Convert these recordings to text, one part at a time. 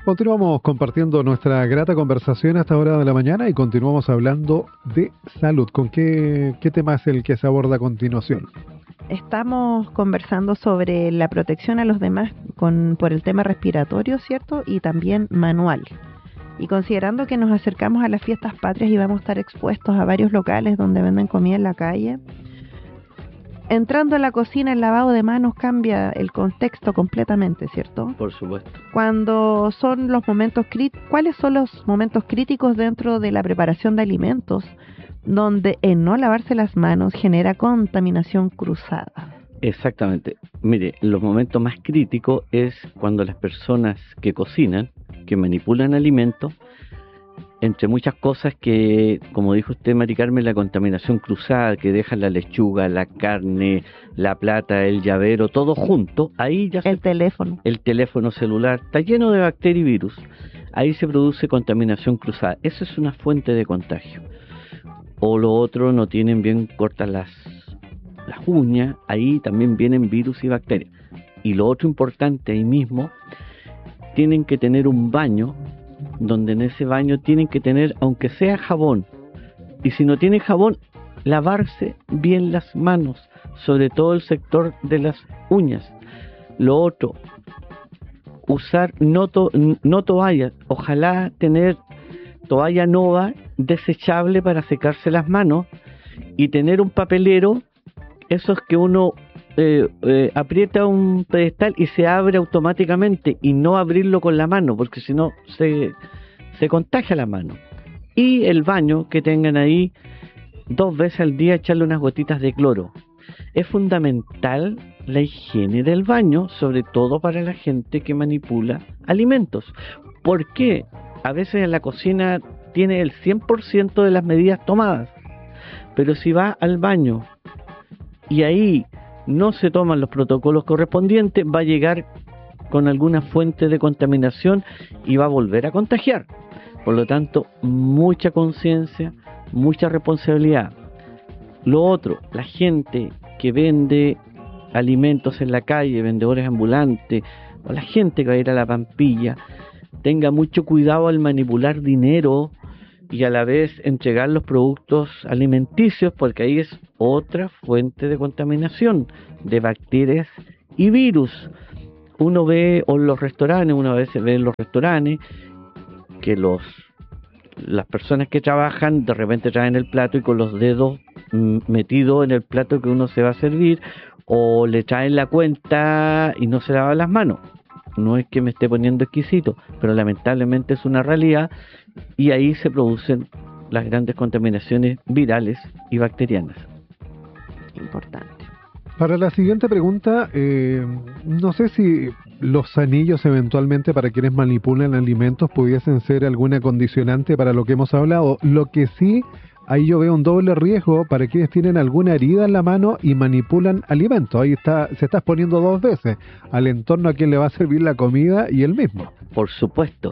Continuamos compartiendo nuestra grata conversación a esta hora de la mañana y continuamos hablando de salud. ¿Con qué tema es el que se aborda a continuación? Estamos conversando sobre la protección a los demás por el tema respiratorio, ¿cierto? Y también manual. Y considerando que nos acercamos a las fiestas patrias y vamos a estar expuestos a varios locales donde venden comida en la calle, entrando a la cocina, el lavado de manos cambia el contexto completamente, ¿cierto? Por supuesto. Cuando son los momentos ¿cuáles son los momentos críticos dentro de la preparación de alimentos donde el no lavarse las manos genera contaminación cruzada? Exactamente. Mire, los momentos más críticos es cuando las personas que cocinan, que manipulan alimentos, entre muchas cosas que, como dijo usted, Mari Carmen, la contaminación cruzada, que dejan la lechuga, la carne, la plata, el llavero, todo junto, ahí ya el teléfono celular, está lleno de bacterias y virus, ahí se produce contaminación cruzada. Eso es una fuente de contagio. O lo otro, no tienen bien cortas las uñas, ahí también vienen virus y bacterias. Y lo otro importante, ahí mismo, tienen que tener un baño, donde en ese baño tienen que tener, aunque sea jabón, y si no tienen jabón, lavarse bien las manos, sobre todo el sector de las uñas. Lo otro, usar no toallas, ojalá tener toalla nova desechable para secarse las manos, y tener un papelero, esos que uno aprieta un pedestal y se abre automáticamente, y no abrirlo con la mano, porque si no se contagia la mano. Y el baño, que tengan ahí 2 veces al día, echarle unas gotitas de cloro. Es fundamental la higiene del baño, sobre todo para la gente que manipula alimentos. ¿Por qué? A veces en la cocina tiene el 100% de las medidas tomadas, pero si va al baño y ahí no se toman los protocolos correspondientes, va a llegar con alguna fuente de contaminación y va a volver a contagiar. Por lo tanto, mucha conciencia, mucha responsabilidad. Lo otro, la gente que vende alimentos en la calle, vendedores ambulantes, o la gente que va a ir a la Pampilla, tenga mucho cuidado al manipular dinero y a la vez entregar los productos alimenticios, porque ahí es otra fuente de contaminación de bacterias y virus. Uno ve en los restaurantes, una vez se ve en los restaurantes que las personas que trabajan de repente traen el plato y con los dedos metidos en el plato que uno se va a servir, o le traen la cuenta y no se lavan las manos. No es que me esté poniendo exquisito, pero lamentablemente es una realidad, y ahí se producen las grandes contaminaciones virales y bacterianas. Importante. Para la siguiente pregunta, no sé si los anillos eventualmente para quienes manipulan alimentos pudiesen ser alguna condicionante para lo que hemos hablado. Lo que sí, ahí yo veo un doble riesgo para quienes tienen alguna herida en la mano y manipulan alimentos. Ahí se está exponiendo 2 veces al entorno a quien le va a servir la comida y él mismo. Por supuesto.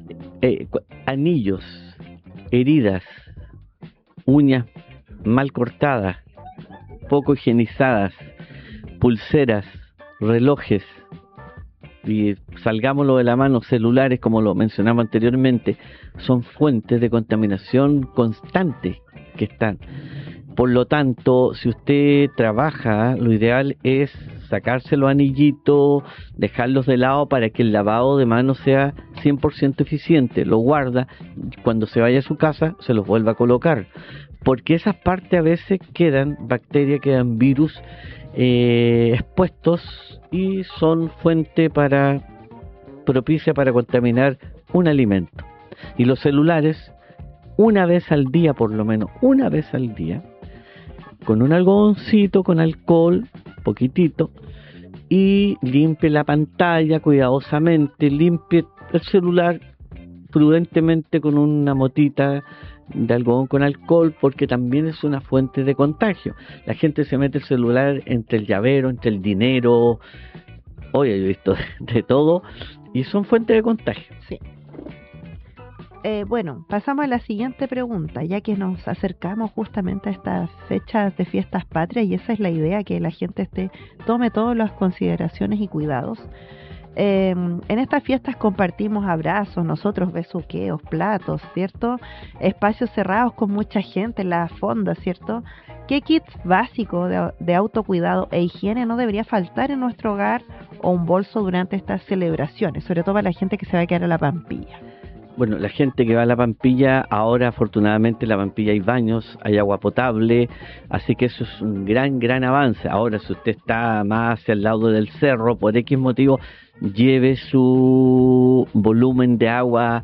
Anillos, heridas, uñas mal cortadas, poco higienizadas, pulseras, relojes, y salgámoslo de la mano, celulares, como lo mencionaba anteriormente, son fuentes de contaminación constante que están. Por lo tanto, si usted trabaja, lo ideal es sacarse los anillitos, dejarlos de lado para que el lavado de manos sea 100% eficiente. Lo guarda, cuando se vaya a su casa se los vuelva a colocar, porque esas partes a veces quedan bacterias, quedan virus expuestos, y son fuente propicia para contaminar un alimento. Y los celulares, una vez al día, por lo menos una vez al día, con un algodoncito, con alcohol, poquitito, y limpie la pantalla cuidadosamente, limpie el celular prudentemente con una motita de algodón con alcohol, porque también es una fuente de contagio. La gente se mete el celular entre el llavero, entre el dinero, hoy he visto de todo, y son fuentes de contagio. Sí. Bueno, pasamos a la siguiente pregunta, ya que nos acercamos justamente a estas fechas de fiestas patrias, y esa es la idea, que la gente tome todas las consideraciones y cuidados. en estas fiestas compartimos abrazos, nosotros besuqueos, platos, ¿cierto? Espacios cerrados con mucha gente, las fondas, ¿cierto? ¿Qué kits básicos de autocuidado e higiene no debería faltar en nuestro hogar o un bolso durante estas celebraciones? Sobre todo para la gente que se va a quedar a la Pampilla. Bueno, la gente que va a la Pampilla, ahora afortunadamente en la Pampilla hay baños, hay agua potable, así que eso es un gran avance. Ahora, si usted está más hacia el lado del cerro, por X motivo, lleve su volumen de agua,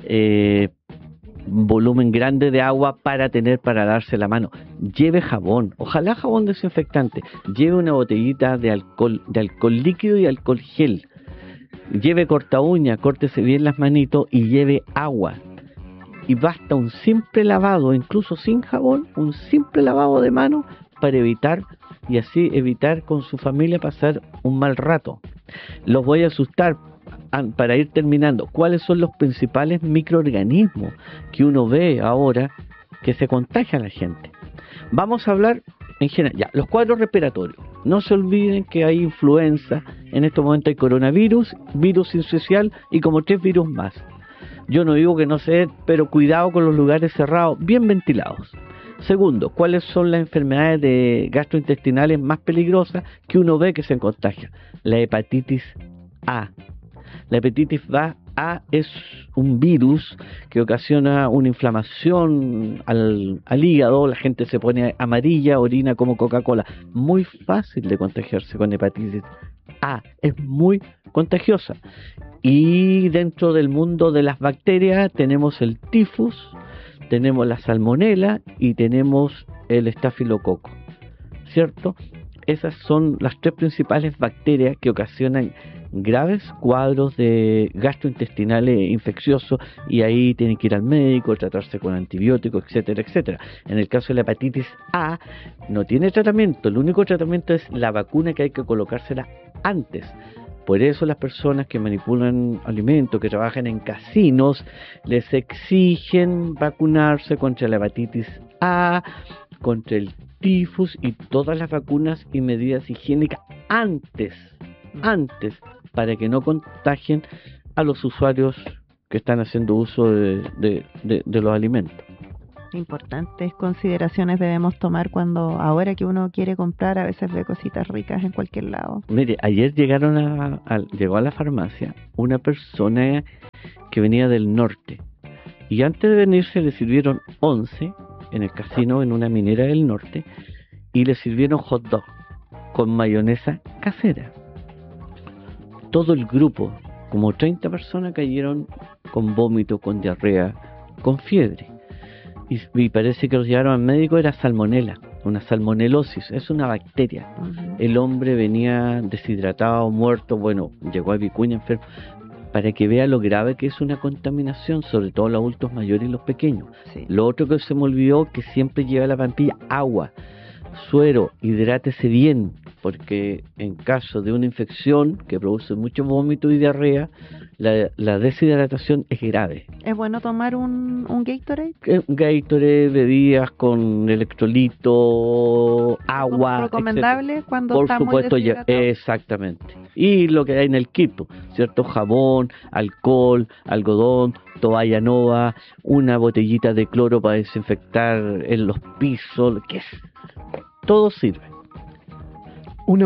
volumen grande de agua para darse la mano. Lleve jabón, ojalá jabón desinfectante, lleve una botellita de alcohol líquido y alcohol gel. Lleve corta uña, córtese bien las manitos y lleve agua. Y basta un simple lavado, incluso sin jabón, un simple lavado de manos para evitar con su familia pasar un mal rato. Los voy a asustar para ir terminando. ¿Cuáles son los principales microorganismos que uno ve ahora que se contagia a la gente? Vamos a hablar en general, ya, los cuadros respiratorios. No se olviden que hay influenza, en este momento hay coronavirus, virus sincicial y como 3 virus más. Yo no digo que no se dé, pero cuidado con los lugares cerrados, bien ventilados. Segundo, ¿cuáles son las enfermedades gastrointestinales más peligrosas que uno ve que se contagia? La hepatitis A. La hepatitis A es un virus que ocasiona una inflamación al hígado, la gente se pone amarilla, orina como Coca-Cola. Muy fácil de contagiarse con hepatitis A, es muy contagiosa. Y dentro del mundo de las bacterias tenemos el tifus, tenemos la salmonela y tenemos el estafilococo, ¿cierto? Esas son las 3 principales bacterias que ocasionan graves cuadros de gastrointestinales infecciosos y ahí tienen que ir al médico, tratarse con antibióticos, etcétera, etcétera. En el caso de la hepatitis A no tiene tratamiento, el único tratamiento es la vacuna que hay que colocársela antes. Por eso las personas que manipulan alimentos, que trabajan en casinos, les exigen vacunarse contra la hepatitis A, contra el tifus y todas las vacunas y medidas higiénicas antes, para que no contagien a los usuarios que están haciendo uso de los alimentos. Importantes consideraciones debemos tomar ahora que uno quiere comprar, a veces ve cositas ricas en cualquier lado. Mire, ayer llegó a la farmacia una persona que venía del norte y antes de venirse le sirvieron 11 en el casino en una minera del norte y le sirvieron hot dog con mayonesa casera. Todo el grupo, como 30 personas, cayeron con vómito, con diarrea, con fiebre. Y parece que los llevaron al médico, era salmonela, una salmonelosis, es una bacteria. El hombre venía deshidratado, muerto, bueno, llegó a Vicuña enfermo, para que vea lo grave que es una contaminación, sobre todo los adultos mayores y los pequeños. Sí. Lo otro que se me olvidó, que siempre lleva la Pampilla, agua, suero, hidrátese bien, porque en caso de una infección que produce mucho vómito y diarrea, la deshidratación es grave. ¿Es bueno tomar un Gatorade? Gatorade, bebidas con electrolito, agua, recomendable etcétera. Cuando por está supuesto, muy deshidratado. Exactamente. Y lo que hay en el kit, ¿cierto? Jabón, alcohol, algodón, toalla nova, una botellita de cloro para desinfectar en los pisos, ¿qué es? Todo sirve. Un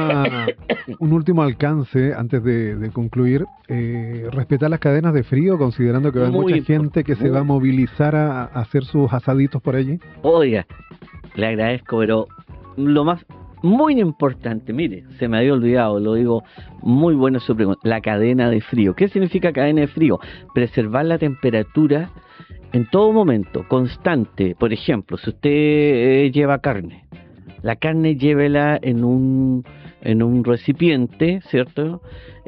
último alcance antes de concluir, respetar las cadenas de frío, considerando que hay mucha gente que se va a movilizar a hacer sus asaditos por allí. Oiga, le agradezco, pero lo más muy importante, mire, se me había olvidado, lo digo, muy bueno su pregunta, la cadena de frío. ¿Qué significa cadena de frío? Preservar la temperatura en todo momento, constante. Por ejemplo, si usted lleva carne, la carne llévela en un recipiente, ¿cierto?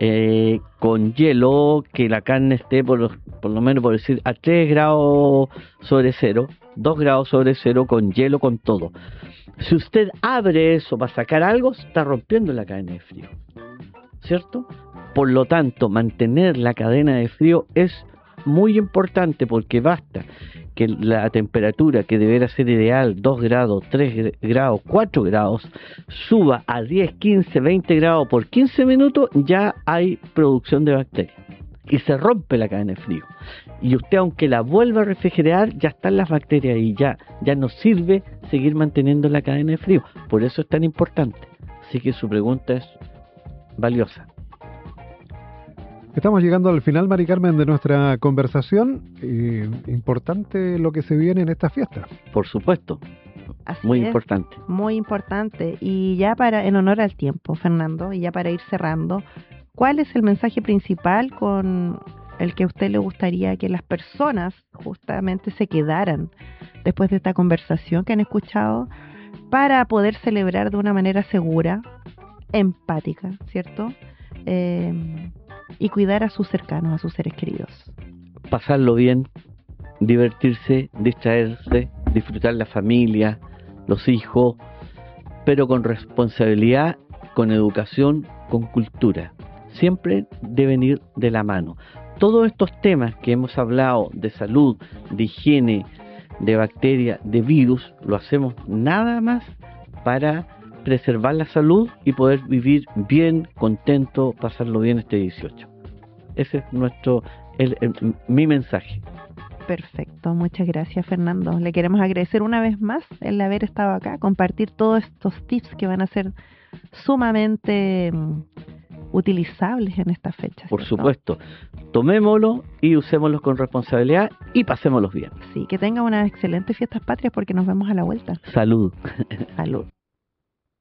Con hielo, que la carne esté por lo menos, por decir, a 3 grados sobre cero, 2 grados sobre cero, con hielo, con todo. Si usted abre eso para sacar algo, está rompiendo la cadena de frío, ¿cierto? Por lo tanto, mantener la cadena de frío es muy importante, porque basta que la temperatura, que debería ser ideal, 2 grados, 3 grados, 4 grados, suba a 10, 15, 20 grados por 15 minutos, ya hay producción de bacterias. Y se rompe la cadena de frío. Y usted, aunque la vuelva a refrigerar, ya están las bacterias y ya no sirve seguir manteniendo la cadena de frío. Por eso es tan importante. Así que su pregunta es valiosa. Estamos llegando al final, Mari Carmen, de nuestra conversación. Importante lo que se viene en esta fiesta. Por supuesto. Así Muy es, importante. muy importante. Y ya en honor al tiempo, Fernando, y ya para ir cerrando, ¿cuál es el mensaje principal con el que a usted le gustaría que las personas justamente se quedaran después de esta conversación que han escuchado para poder celebrar de una manera segura, empática, ¿cierto? Y cuidar a sus cercanos, a sus seres queridos? Pasarlo bien, divertirse, distraerse, disfrutar la familia, los hijos, pero con responsabilidad, con educación, con cultura. Siempre deben ir de la mano. Todos estos temas que hemos hablado de salud, de higiene, de bacterias, de virus, lo hacemos nada más para preservar la salud y poder vivir bien, contento, pasarlo bien este 18. Ese es mi mensaje. Perfecto, muchas gracias, Fernando. Le queremos agradecer una vez más el haber estado acá, compartir todos estos tips que van a ser sumamente utilizables en esta fecha. Por supuesto, tomémoslo y usémoslo con responsabilidad y pasémoslos bien. Sí, que tenga unas excelentes fiestas patrias porque nos vemos a la vuelta. Salud. Salud.